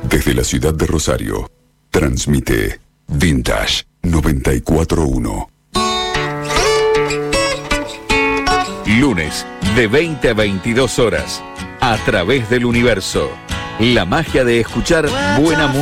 Desde la ciudad de Rosario, transmite Vintage 94.1. Lunes, de 20 a 22 horas, a través del universo. La magia de escuchar buena música.